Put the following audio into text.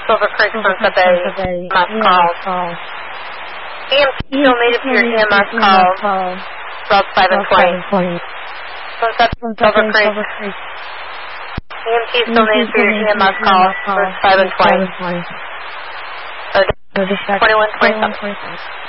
Silver Creek, Sunset Bay, EMS call. EMT still needed for your EMS call. Route 5 and 20. Sunset Silver Creek. EMT still needed for your EMS call. Route 5 and 20. 2127.